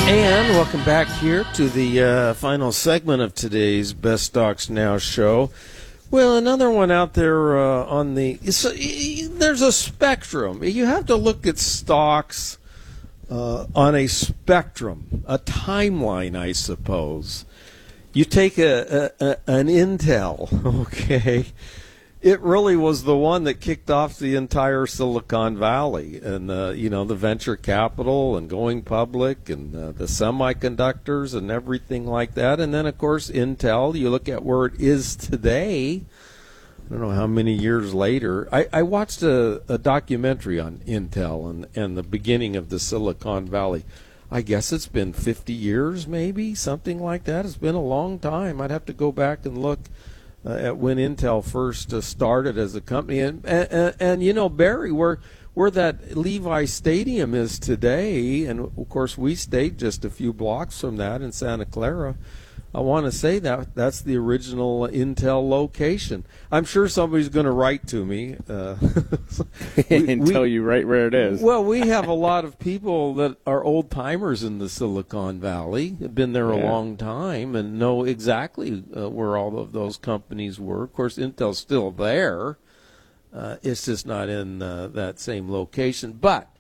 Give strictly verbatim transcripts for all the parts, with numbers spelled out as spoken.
And welcome back here to the uh, final segment of today's Best Stocks Now show. Well, another one out there uh, on the so, there's a spectrum. You have to look at stocks uh, on a spectrum, a timeline, I suppose. You take a, a, a an Intel, okay. It really was the one that kicked off the entire Silicon Valley, and uh, you know, the venture capital and going public and uh, the semiconductors and everything like that. And then, of course, Intel. You look at where it is today. I don't know how many years later. I, I watched a, a documentary on Intel and, and the beginning of the Silicon Valley. I guess it's been fifty years, maybe, something like that. It's been a long time. I'd have to go back and look Uh, at when Intel first uh, started as a company, and, and and you know, Barry, where where that Levi Stadium is today, and of course we stayed just a few blocks from that in Santa Clara. I want to say that that's the original Intel location. I'm sure somebody's going to write to me uh, we, and tell we, you right where it is. Well, we have a lot of people that are old timers in the Silicon Valley, have been there a yeah. long time, and know exactly uh, where all of those companies were. Of course, Intel's still there. Uh, it's just not in uh, that same location. But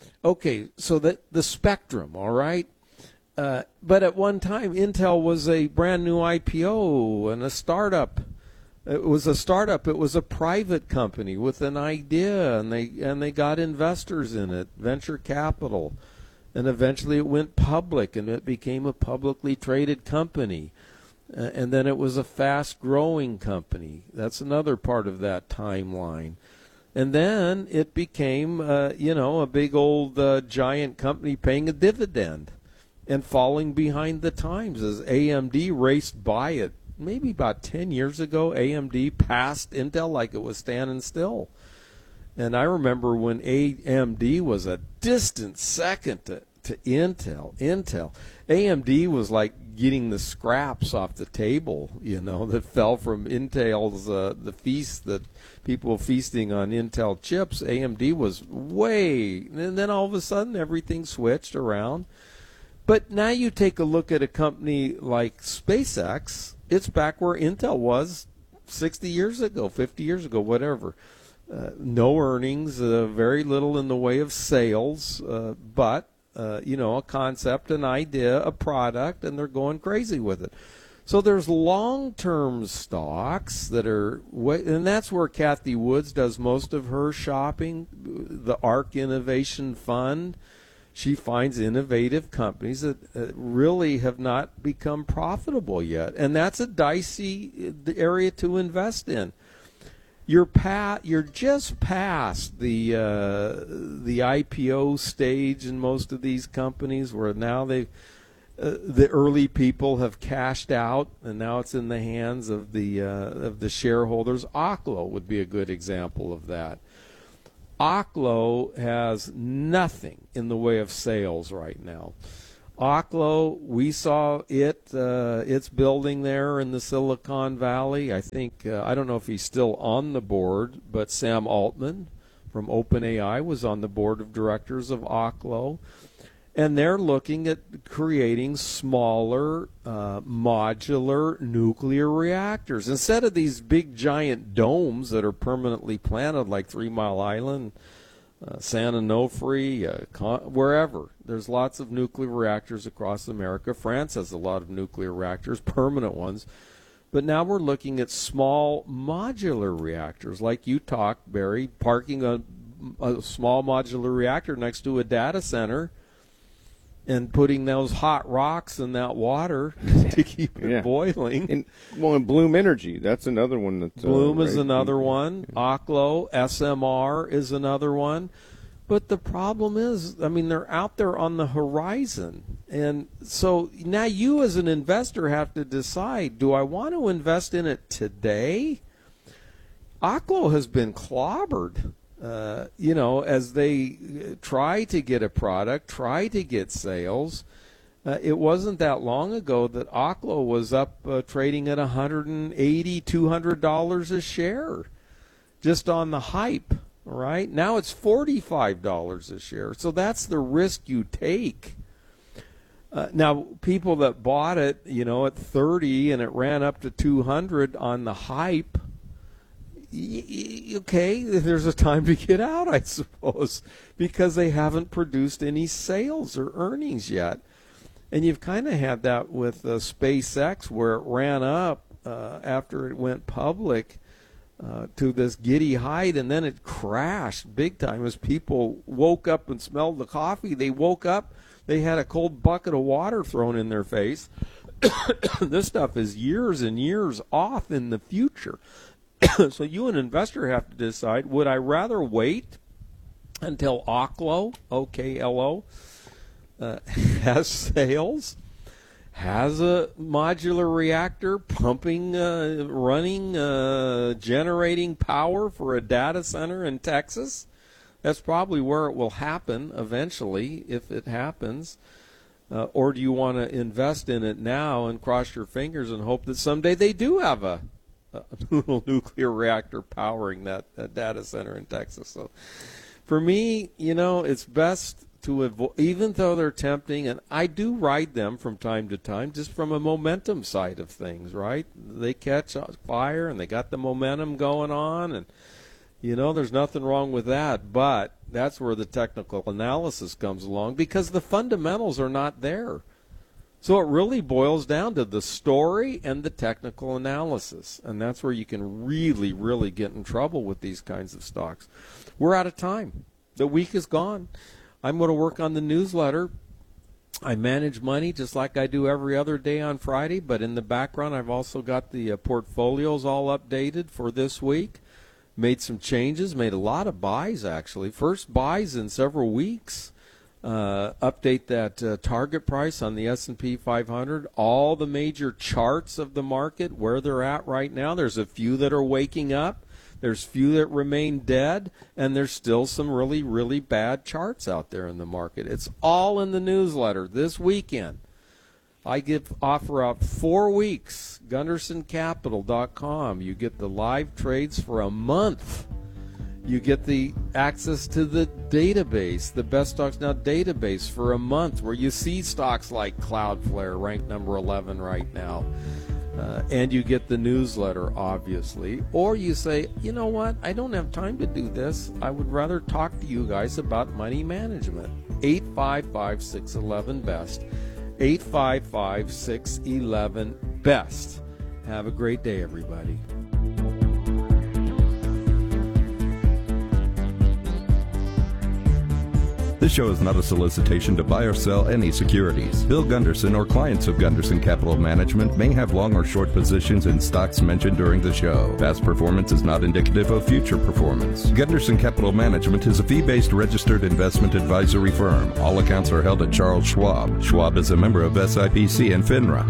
okay, so that the spectrum, all right. Uh, but at one time, Intel was a brand new I P O and a startup. It was a startup. It was a private company with an idea, and they and they got investors in it, venture capital, and eventually it went public, and it became a publicly traded company, uh, and then it was a fast-growing company. That's another part of that timeline. And then it became, uh, you know, a big old uh, giant company paying a dividend and falling behind the times as A M D raced by it. Maybe about ten years ago, A M D passed Intel like it was standing still. And I remember when A M D was a distant second to, to Intel. Intel. A M D was like getting the scraps off the table, you know, that fell from Intel's, uh, the feast that people feasting on Intel chips. A M D was way, and then all of a sudden everything switched around. But now you take a look at a company like SpaceX, it's back where Intel was sixty years ago, fifty years ago, whatever. Uh, no earnings, uh, very little in the way of sales, uh, but, uh, you know, a concept, an idea, a product, and they're going crazy with it. So there's long-term stocks that are, and that's where Kathy Woods does most of her shopping, the ARK Innovation Fund. She finds innovative companies that uh, really have not become profitable yet, and that's a dicey area to invest in. You're pa- you're just past the uh, the I P O stage in most of these companies, where now they uh, the early people have cashed out, and now it's in the hands of the uh, of the shareholders. Oklo would be a good example of that. Oklo has nothing in the way of sales right now. Oklo, we saw it, uh, its building there in the Silicon Valley. I think, uh, I don't know if he's still on the board, but Sam Altman from OpenAI was on the board of directors of Oklo. And they're looking at creating smaller, uh, modular nuclear reactors. Instead of these big, giant domes that are permanently planted like Three Mile Island, uh, San Onofre, uh, Con- wherever. There's lots of nuclear reactors across America. France has a lot of nuclear reactors, permanent ones. But now we're looking at small modular reactors, like you talked, Barry, parking a, a small modular reactor next to a data center and putting those hot rocks in that water to keep it yeah. boiling. And, well, and Bloom Energy, that's another one. That's, Bloom uh, is right? another one. Oklo, S M R is another one. But the problem is, I mean, they're out there on the horizon. And so now you as an investor have to decide, do I want to invest in it today? Oklo has been clobbered. Uh, you know, as they try to get a product, try to get sales. Uh, it wasn't that long ago that Oklo was up uh, trading at one hundred eighty dollars, two hundred dollars a share, just on the hype, right? Now it's forty-five dollars a share. So that's the risk you take. Uh, now, people that bought it, you know, at thirty and it ran up to two hundred on the hype, y- y- okay, there's a time to get out, I suppose, because they haven't produced any sales or earnings yet. And you've kind of had that with uh, SpaceX, where it ran up uh, after it went public uh, to this giddy height, and then it crashed big time as people woke up and smelled the coffee. They woke up, they had a cold bucket of water thrown in their face. This stuff is years and years off in the future. So you, an investor, have to decide, would I rather wait until Oklo, O K L O, uh, has sales, has a modular reactor pumping, uh, running, uh, generating power for a data center in Texas? That's probably where it will happen eventually, if it happens. Uh, or do you want to invest in it now and cross your fingers and hope that someday they do have a, a little nuclear reactor powering that, that data center in Texas? So for me, you know, it's best to avoid, even though they're tempting, and I do ride them from time to time, just from a momentum side of things, right? They catch fire and they got the momentum going on, and you know, there's nothing wrong with that, but that's where the technical analysis comes along, because the fundamentals are not there. So it really boils down to the story and the technical analysis, and that's where you can really, really get in trouble with these kinds of stocks. We're out of time. The week is gone. I'm going to work on the newsletter. I manage money just like I do every other day on Friday, but in the background I've also got the uh, portfolios all updated for this week. Made some changes, made a lot of buys, actually. First buys in several weeks. Uh, update that uh, target price on the S and P five hundred. All the major charts of the market, where they're at right now. There's a few that are waking up. There's few that remain dead. And there's still some really, really bad charts out there in the market. It's all in the newsletter this weekend. I give offer out four weeks, Gunderson Capital dot com. You get the live trades for a month. You get the access to the database, the Best Stocks Now database for a month, where you see stocks like Cloudflare, ranked number eleven right now. Uh, and you get the newsletter, obviously. Or you say, you know what, I don't have time to do this. I would rather talk to you guys about money management. eight five five, six one one, B E S T. eight five five, six one one, B E S T. Have a great day, everybody. This show is not a solicitation to buy or sell any securities. Bill Gunderson or clients of Gunderson Capital Management may have long or short positions in stocks mentioned during the show. Past performance is not indicative of future performance. Gunderson Capital Management is a fee-based registered investment advisory firm. All accounts are held at Charles Schwab. Schwab is a member of S I P C and FINRA.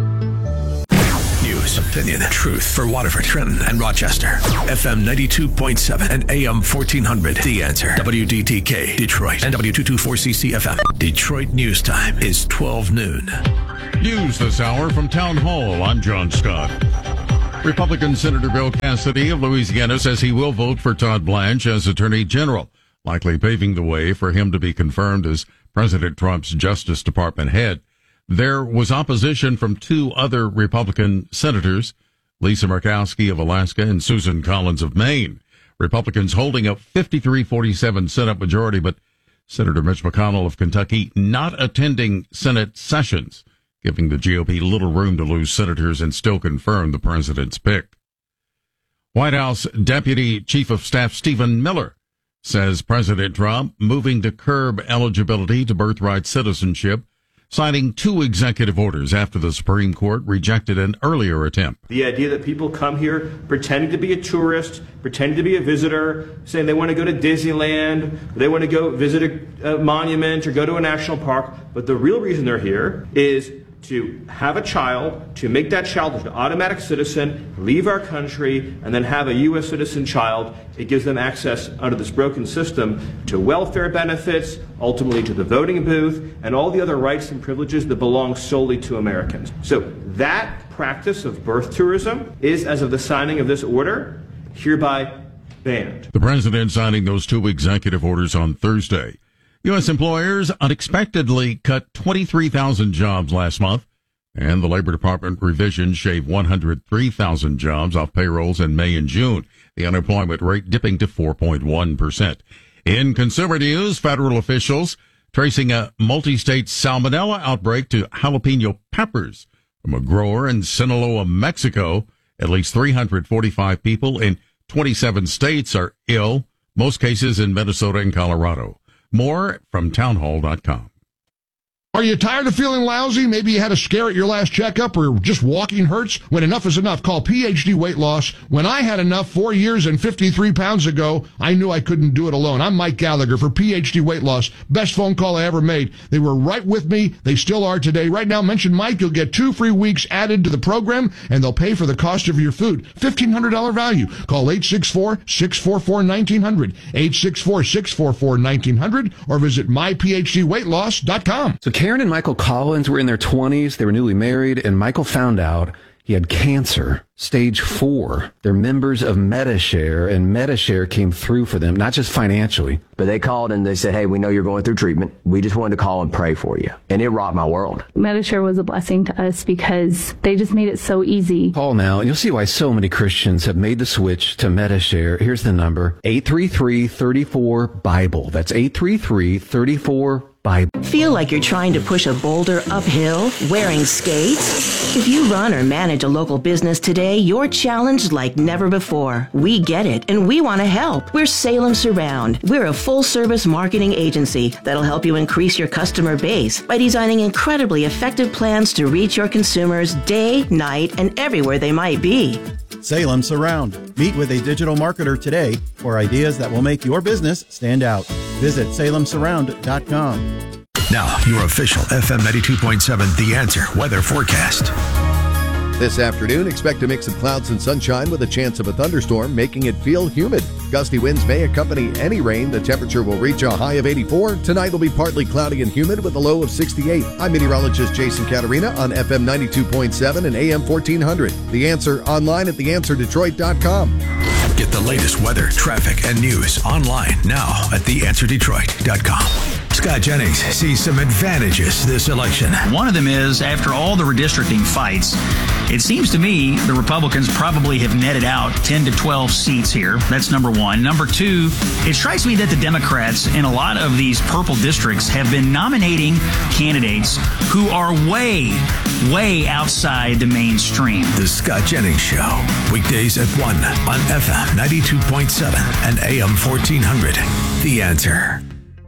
News, opinion, truth for Waterford, Trenton, and Rochester. F M ninety-two point seven and A M fourteen hundred. The Answer. W D T K, Detroit, and W two twenty-four C C F M. Detroit News Time is twelve noon. News this hour from Town Hall. I'm John Scott. Republican Senator Bill Cassidy of Louisiana says he will vote for Todd Blanche as Attorney General, likely paving the way for him to be confirmed as President Trump's Justice Department head. There was opposition from two other Republican senators, Lisa Murkowski of Alaska and Susan Collins of Maine. Republicans holding a fifty-three forty-seven Senate majority, but Senator Mitch McConnell of Kentucky not attending Senate sessions, giving the G O P little room to lose senators and still confirm the president's pick. White House Deputy Chief of Staff Stephen Miller says President Trump moving to curb eligibility to birthright citizenship, signing two executive orders after the Supreme Court rejected an earlier attempt. The idea that people come here pretending to be a tourist, pretending to be a visitor, saying they want to go to Disneyland, they want to go visit a, a monument or go to a national park, but the real reason they're here is to have a child, to make that child an automatic citizen, leave our country, and then have a U S citizen child. It gives them access under this broken system to welfare benefits, ultimately to the voting booth, and all the other rights and privileges that belong solely to Americans. So that practice of birth tourism is, as of the signing of this order, hereby banned. The president signing those two executive orders on Thursday. U S employers unexpectedly cut twenty-three thousand jobs last month, and the Labor Department revision shaved one hundred three thousand jobs off payrolls in May and June, the unemployment rate dipping to four point one percent. In consumer news, federal officials tracing a multi-state salmonella outbreak to jalapeno peppers from a grower in Sinaloa, Mexico. At least three hundred forty-five people in twenty-seven states are ill, most cases in Minnesota and Colorado. More from townhall dot com. Are you tired of feeling lousy? Maybe you had a scare at your last checkup or just walking hurts? When enough is enough, call P H D Weight Loss. When I had enough four years and fifty-three pounds ago, I knew I couldn't do it alone. I'm Mike Gallagher for P H D Weight Loss. Best phone call I ever made. They were right with me. They still are today. Right now, mention Mike. You'll get two free weeks added to the program, and they'll pay for the cost of your food. fifteen hundred dollars value. Call eight six four, six four four, one nine zero zero, eight six four, six four four, one nine zero zero, or visit my p h d weight loss dot com. So Karen and Michael Collins were in their twenties. They were newly married, and Michael found out he had cancer, stage four. They're members of MediShare, and MediShare came through for them, not just financially. But they called and they said, hey, we know you're going through treatment. We just wanted to call and pray for you. And it rocked my world. MediShare was a blessing to us because they just made it so easy. Call now, and you'll see why so many Christians have made the switch to MediShare. Here's the number, eight three three, three four, Bible. That's eight three three, three four, Bible. Feel like you're trying to push a boulder uphill wearing skates? If you run or manage a local business today, you're challenged like never before. We get it, and we want to help. We're Salem Surround. We're a full-service marketing agency that'll help you increase your customer base by designing incredibly effective plans to reach your consumers day, night, and everywhere they might be. Salem Surround. Meet with a digital marketer today for ideas that will make your business stand out. Visit salem surround dot com. Now, your official F M ninety-two point seven The Answer weather forecast. This afternoon, expect a mix of clouds and sunshine with a chance of a thunderstorm, making it feel humid. Gusty winds may accompany any rain. The temperature will reach a high of eighty-four. Tonight will be partly cloudy and humid with a low of sixty-eight. I'm meteorologist Jason Caterina on F M ninety-two point seven and A M fourteen hundred. The Answer online at the answer detroit dot com. Get the latest weather, traffic, and news online now at the answer detroit dot com. Scott Jennings sees some advantages this election. One of them is, after all the redistricting fights, it seems to me the Republicans probably have netted out ten to twelve seats here. That's number one. Number two, it strikes me that the Democrats in a lot of these purple districts have been nominating candidates who are way, way outside the mainstream. The Scott Jennings Show, weekdays at one on F M ninety-two point seven and A M fourteen hundred. The Answer.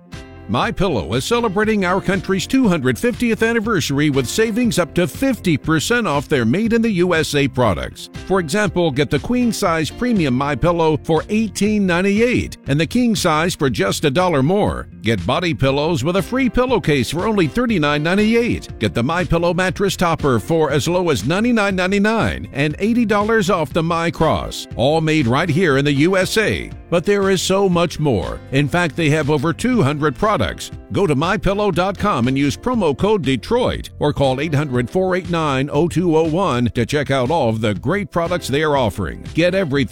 MyPillow is celebrating our country's two hundred fiftieth anniversary with savings up to fifty percent off their made-in-the-U S A products. For example, get the queen-size premium MyPillow for eighteen ninety-eight and the king-size for just a dollar more. Get body pillows with a free pillowcase for only thirty-nine ninety-eight. Get the MyPillow mattress topper for as low as ninety-nine ninety-nine and eighty dollars off the MyCross. All made right here in the U S A. But there is so much more. In fact, they have over two hundred products. Go to my pillow dot com and use promo code Detroit or call eight hundred, four eight nine, zero two zero one to check out all of the great products they are offering. Get everything